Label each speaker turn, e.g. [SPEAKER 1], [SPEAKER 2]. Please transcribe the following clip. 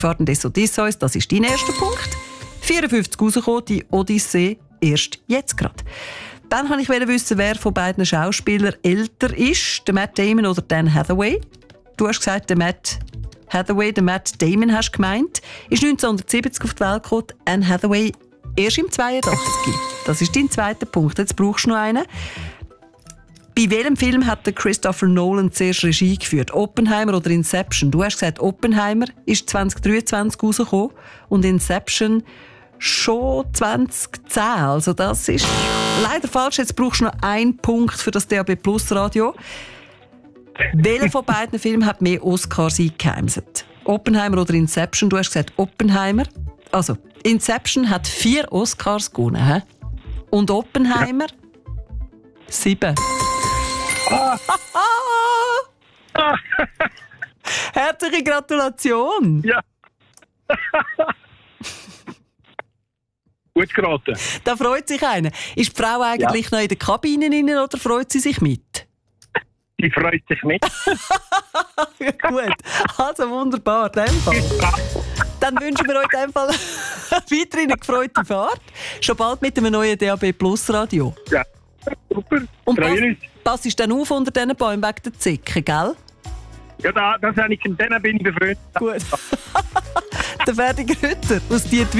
[SPEAKER 1] Fahrten des Odysseus, das ist dein erster Punkt. 54 rausgekommen, die Odyssee erst jetzt gerade. Dann wollte ich wissen, wer von beiden Schauspielern älter ist, der Matt Damon oder Dan Hathaway. Du hast gesagt, der Matt Hathaway, der Matt Damon hast gemeint, ist 1970 auf die Welt gekommen, Anne Hathaway erst im 82. Das ist dein zweiter Punkt. Jetzt brauchst du noch einen. Bei welchem Film hat der Christopher Nolan zuerst Regie geführt? Oppenheimer oder Inception? Du hast gesagt, Oppenheimer ist 2023 rausgekommen und Inception schon 2010. Also das ist leider falsch. Jetzt brauchst du noch einen Punkt für das DAB Plus Radio. Welcher von beiden Filmen hat mehr Oscars eingeheimst? Oppenheimer oder Inception? Du hast gesagt Oppenheimer. Also, Inception hat 4 Oscars gewonnen. He? Und Oppenheimer 7. Herzliche Gratulation!
[SPEAKER 2] Ja. Gut geraten.
[SPEAKER 1] Da freut sich einer. Ist die Frau eigentlich noch in der Kabine drin oder freut sie sich mit?
[SPEAKER 2] Die freut sich mit.
[SPEAKER 1] Gut, also wunderbar. Dann wünschen wir euch in dem Fall weiterhin eine gefreute Fahrt. Schon bald mit einem neuen DAB Plus Radio.
[SPEAKER 2] Ja, super.
[SPEAKER 1] Und passt du dann auf unter diesen Bäumen wegen der Zicke, gell?
[SPEAKER 2] Ja, das habe ich, denen bin ich befreundet.
[SPEAKER 1] Gut. Der Ferdi Grütter aus Dietwil.